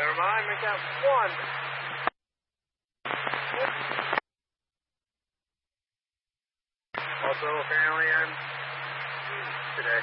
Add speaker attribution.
Speaker 1: Never mind, make that 1. Also, apparently I'm today.